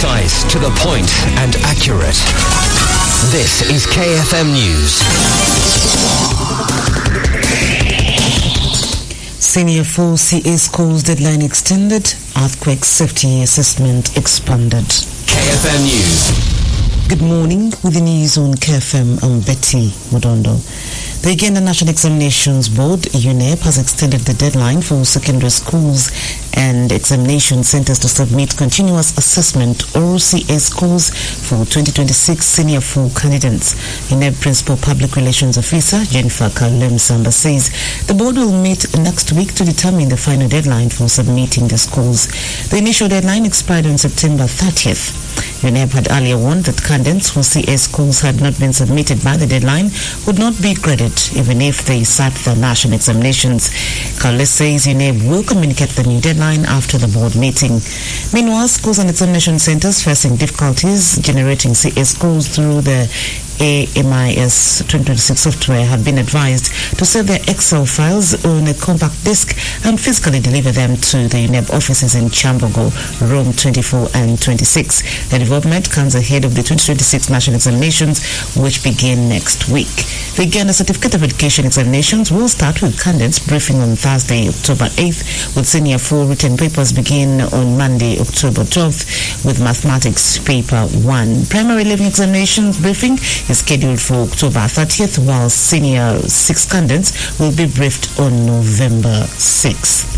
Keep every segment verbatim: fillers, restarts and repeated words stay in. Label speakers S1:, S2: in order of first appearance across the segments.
S1: Concise, to the point, and accurate. This is K F M News.
S2: Senior four C A schools deadline extended. Earthquake safety assessment expanded.
S1: K F M News.
S2: Good morning. With the news on K F M, I'm Betty Mudondo. The Uganda National Examinations Board, U N E P, has extended the deadline for secondary schools and examination centers to submit continuous assessment or C A scores for twenty twenty-six senior four candidates. U N E P Principal Public Relations Officer Jennifer Kalem-Samba says the board will meet next week to determine the final deadline for submitting the scores. The initial deadline expired on September thirtieth. U N E P had earlier warned that candidates whose C A scores had not been submitted by the deadline would not be graded even if they sat the national examinations. Kale says U N E P will communicate the new deadline after the board meeting. Meanwhile, schools and examination centers facing difficulties generating C A scores through the A M I S twenty twenty-six software have been advised to save their Excel files on a compact disk and physically deliver them to the U N E P offices in Chambogo, Rome twenty-four and twenty-six. The development comes ahead of the twenty twenty-six national examinations, which begin next week. The Uganda Certificate of Education examinations will start with candidates briefing on Thursday, October eighth, with senior four written papers begin on Monday, October twelfth, with mathematics paper one. Primary level examinations briefing is scheduled for October thirtieth, while senior six candidates will be briefed on November sixth.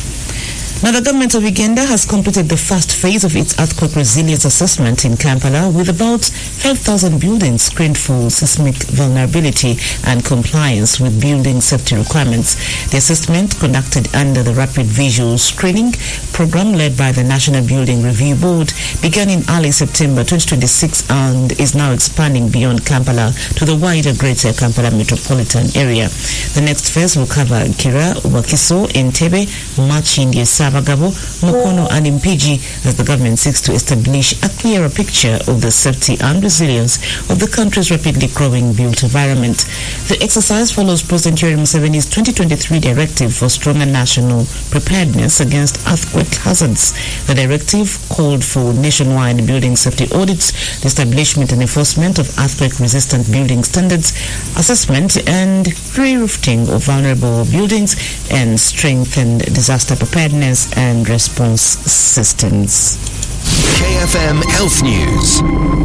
S2: Now, the government of Uganda has completed the first phase of its earthquake resilience assessment in Kampala, with about five thousand buildings screened for seismic vulnerability and compliance with building safety requirements. The assessment, conducted under the Rapid Visual Screening program led by the National Building Review Board, began in early September twenty twenty-six and is now expanding beyond Kampala to the wider Greater Kampala metropolitan area. The next phase will cover Kira, Wakiso, Entebbe, Machindi, Savagabo, Mukono and Mpigi, as the government seeks to establish a clearer picture of the safety and resilience of the country's rapidly growing built environment. The exercise follows President Yoweri Museveni's twenty twenty-three directive for stronger national preparedness against earthquake hazards. The directive called for nationwide building safety audits, the establishment and enforcement of earthquake-resistant building standards, assessment and re-roofing of vulnerable buildings, and strengthened disaster preparedness and response systems.
S1: K F M Health News.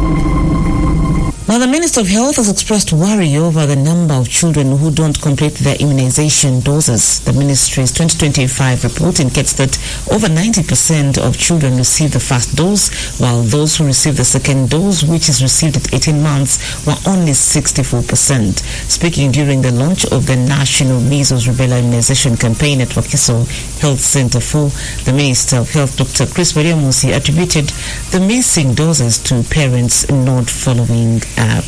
S2: Now, the Minister of Health has expressed worry over the number of children who don't complete their immunization doses. The ministry's twenty twenty-five report indicates that over ninety percent of children receive the first dose, while those who receive the second dose, which is received at eighteen months, were only sixty-four percent. Speaking during the launch of the National Measles Rubella Immunization Campaign at Wakiso Health Center four, the Minister of Health, Doctor Chris Mariamusi, attributed the missing doses to parents not following up.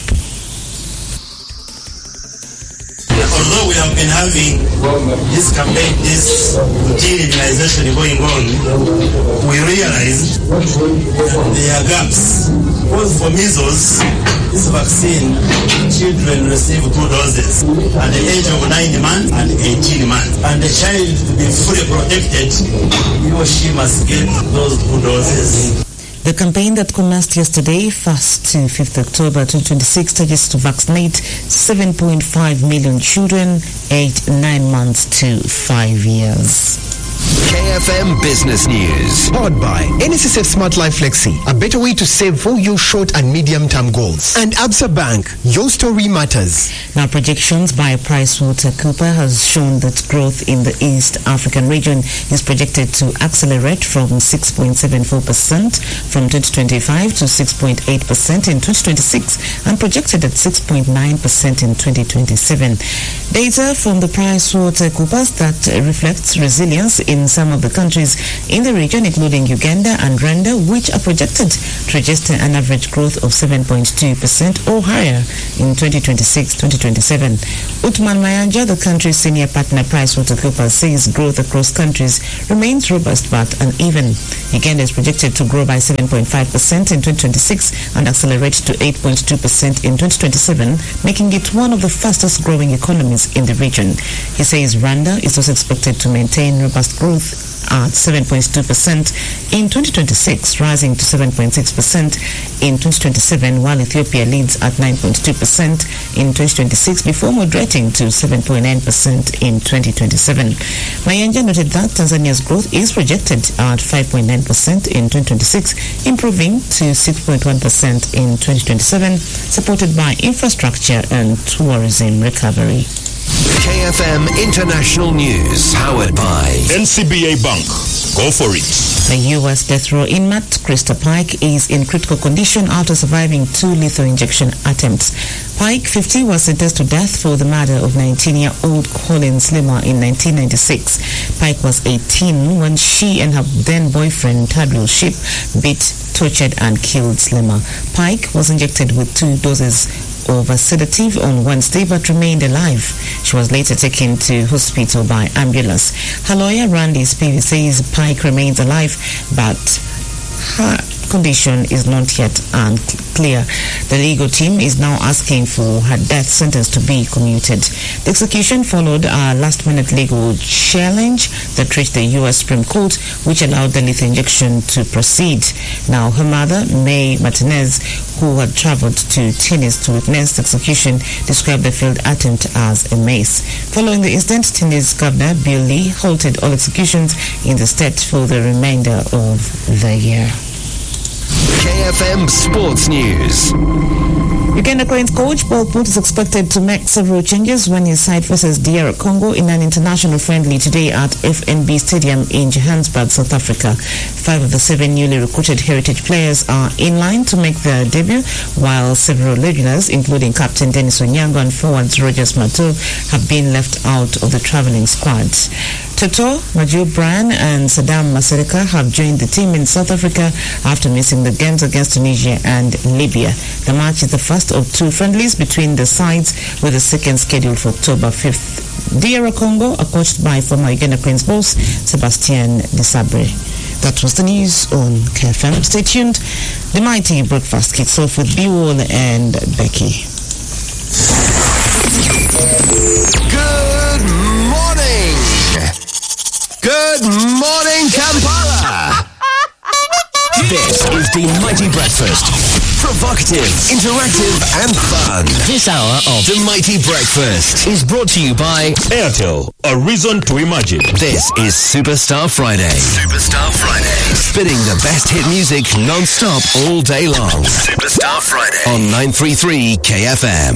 S3: Although we have been having this campaign, this routine immunization going on, we realize there are gaps. Because for measles, this vaccine, children receive two doses at the age of nine months and eighteen months. And the child, to be fully protected, he or she must get those two doses.
S2: The campaign that commenced yesterday, first to fifth October twenty twenty-six, targets to vaccinate seven point five million children aged nine months to five years.
S1: K F M Business News.
S4: Powered by N S S F Smart Life Flexi, a better way to save for your short and medium-term goals. And Absa Bank, your story matters.
S2: Now, projections by PricewaterhouseCoopers has shown that growth in the East African region is projected to accelerate from six point seven four percent from twenty twenty-five to six point eight percent in twenty twenty-six and projected at six point nine percent in twenty twenty-seven. Data from the PricewaterhouseCoopers that reflects resilience in some of the countries in the region, including Uganda and Rwanda, which are projected to register an average growth of seven point two percent or higher in twenty twenty-six to twenty twenty-seven. Utman Mayanja, the country's senior partner PricewaterhouseCoopers, says growth across countries remains robust but uneven. Uganda is projected to grow by seven point five percent in twenty twenty-six and accelerate to eight point two percent in twenty twenty-seven, making it one of the fastest growing economies in the region. He says Rwanda is also expected to maintain robust growth at seven point two percent in twenty twenty-six, rising to seven point six percent in twenty twenty-seven, while Ethiopia leads at nine point two percent in twenty twenty-six before moderating to seven point nine percent in twenty twenty-seven. Mayanja noted that Tanzania's growth is projected at five point nine percent in twenty twenty-six, improving to six point one percent in twenty twenty-seven, supported by infrastructure and tourism recovery.
S1: K F M International News, powered by
S5: N C B A Bank. Go for it.
S2: The U S death row inmate Krista Pike is in critical condition after surviving two lethal injection attempts. Pike, fifty, was sentenced to death for the murder of nineteen-year-old Colin Slimmer in nineteen ninety-six. Pike was eighteen when she and her then-boyfriend Tadriel Shipp beat, tortured and killed Slimmer. Pike was injected with two doses of a sedative on Wednesday but remained alive. She was later taken to hospital by ambulance. Her lawyer Randy Spivey says Pike remains alive but her condition is not yet unclear. The legal team is now asking for her death sentence to be commuted. The execution followed a last-minute legal challenge that reached the U S Supreme Court, which allowed the lethal injection to proceed. Now, her mother, May Martinez, who had traveled to Tunis to witness the execution, described the failed attempt as a mace. Following the incident, Tunis Governor Bill Lee halted all executions in the state for the remainder of the year.
S1: K F M Sports News.
S2: Uganda Cranes coach Paul Put is expected to make several changes when his side faces D R Congo in an international friendly today at F N B Stadium in Johannesburg, South Africa. Five of the seven newly recruited heritage players are in line to make their debut, while several regulars, including Captain Dennis Onyango and forwards Rogers Mato, have been left out of the travelling squad. Toto, Majo Bryan and Saddam Masereka have joined the team in South Africa after missing the games against Tunisia and Libya. The match is the first of two friendlies between the sides, with the second scheduled for October fifth. D R Congo are coached by former Uganda Cranes boss Sebastien Desabre. That was the news on K F M. Stay tuned. The Mighty Breakfast kicks off with B-Wall and Becky.
S1: Good morning. Good morning, Kampala. This is the Mighty Breakfast. Provocative, interactive, and fun. This hour of the Mighty Breakfast is brought to you by
S5: Airtel, a reason to imagine.
S1: This is Superstar Friday. Superstar Friday. Spinning the best hit music non-stop all day long. Superstar Friday on nine three three K F M.